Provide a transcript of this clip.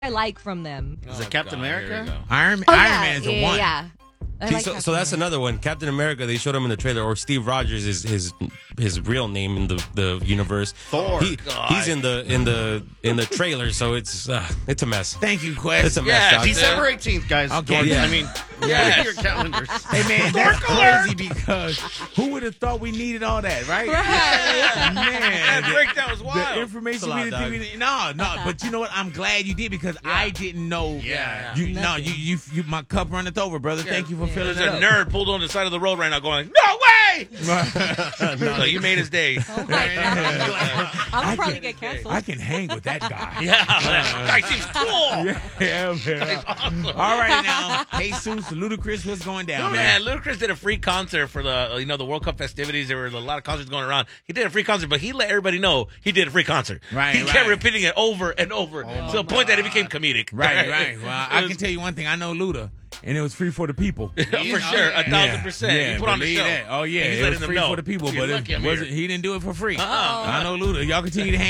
I like from them. Is it Captain America? Iron Oh, Man is a one. Yeah. I See, like so Captain that's America. another one. Captain America, they showed him in the trailer, or Steve Rogers is his real name in the universe. Thor. He's in the trailer, so it's a mess. Thank you, Quest. It's a mess. Yeah, Doc. December 18th, guys. Okay, yeah. I mean, Yeah. your calendars. Hey, man, that's crazy because who would have thought we needed all that, right? Right. Man, That breakdown was the wild. information It's a we lot, didn't think we needed. No, but you know what? I'm glad you did because I didn't know. Yeah. You, my cup runneth over, brother. Thank you for filling There's it a up. nerd pulled on the side of the road right now going, no way! So you made his day. Oh my God. I'll probably get canceled. I can hang with that guy. Yeah, that guy seems cool. Yeah, man. Awesome. All right, now, Jesus, Ludacris, what's going down, Man, Ludacris did a free concert for the World Cup festivities. There were a lot of concerts going around. He did a free concert, but he let everybody know he did a free concert. Right, he kept right. repeating it over and over to the point that it became comedic. Right. Well, I can tell you one thing. I know Luda, and it was free for the people. For sure, 1,000%. Yeah, he put on the believe show. that. Oh yeah, And he's it letting was them free know. for the people, You're but lucky it I'm wasn't. here. He didn't do it for free. Uh-uh. I know Luda. Y'all continue to hang